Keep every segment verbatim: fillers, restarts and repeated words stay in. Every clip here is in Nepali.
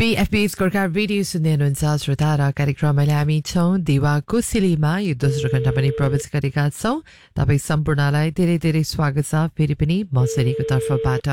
बीएफबीएस गोर्खा रेडियो सुन्दै हुनुहुन्छ श्रोता र कार्यक्रममा हामी छौं देवा कोसिलीमा यो दोस्रो घण्टा पनि प्रवेश गरेका छौं। तपाईं सम्पूर्णलाई धेरै धेरै स्वागत छ फेरि पनि मसरीको तर्फबाट।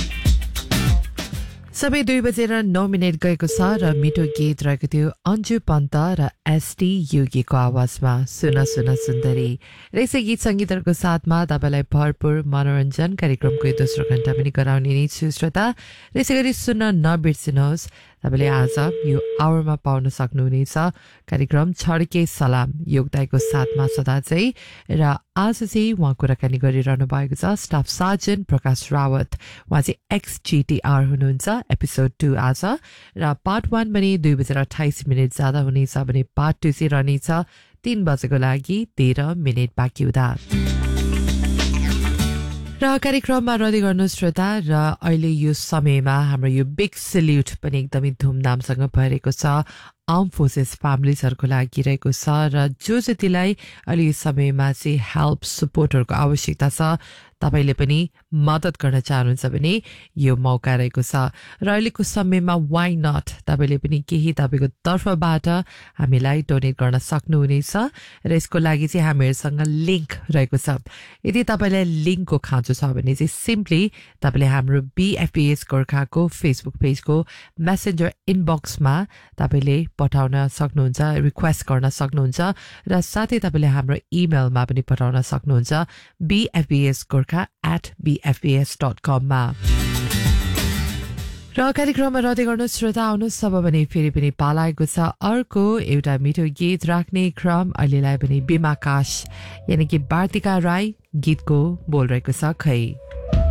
सबै दुई बजेर नौ मिनट गएको छ र मिठो गीत रहेको थियो अन्जु पन्त र एसटी योगीको आवाजमा सुन सुन सुन्दरी। र यसै गीत सङ्गीतहरूको साथमा तपाईँलाई भरपूर मनोरञ्जन कार्यक्रमको यो दोस्रो घण्टा पनि गराउने नै छु श्रोता। र यसै गरी सुन्न नबिर्सिनुहोस् तपाईँले आज यो आवरमा पाउन सक्नुहुनेछ कार्यक्रम छड्के सलाम योगदायको साथमा सदा चाहिँ। र आज चाहिँ उहाँ कुराकानी गरिरहनु भएको छ स्टाफ सार्जन प्रकाश रावत। उहाँ चाहिँ एक्स जिटिआर हुनुहुन्छ। एपिसोड टू आज र पार्ट वान पनि दुई बजेर अठाइस मिनट ज्यादा हुनेछ भने पार्ट टू चाहिँ रहनेछ तीन बजेको लागि तेह्र मिनट बाँकी हुँदा। र कार्यक्रममा रहँदै गर्नु श्रोता। र अहिले यो समयमा हाम्रो यो बिग सेल्युट पनि एकदमै धुमधामसँग भइरहेको छ आर्म फोर्सेस फ्यामिलिजहरूको लागि रहेको छ। र जो जतिलाई अहिले यो समयमा चाहिँ हेल्प सपोर्टहरूको आवश्यकता छ तपाईँले पनि मद्दत गर्न चाहनुहुन्छ भने यो मौका रहेको छ। र अहिलेको समयमा वाइ नट तपाईँले पनि केही तपाईँको तर्फबाट हामीलाई डोनेट गर्न सक्नुहुनेछ। र यसको लागि चाहिँ हामीहरूसँग लिङ्क रहेको छ। यदि तपाईँलाई लिङ्कको खाँचो छ भने चाहिँ सिम्पली तपाईँले हाम्रो बीएफबीएस गोर्खाको फेसबुक पेजको मेसेन्जर इनबक्समा तपाईँले पठाउन सक्नुहुन्छ, रिक्वेस्ट गर्न सक्नुहुन्छ। र साथै तपाईँले हाम्रो इमेलमा पनि पठाउन सक्नुहुन्छ बीएफबीएस गोर्खा एट बीएफबीएस डट कम मा। र कार्यक्रममा रहँदै गर्नु श्रोता आउनुहोस् सब भने फेरि पनि पालाएको छ अर्को एउटा मिठो गीत राख्ने क्रम अहिलेलाई पनि बिमाकाश यानि कि वार्तिका राई गीतको बोल रहेको छ खै।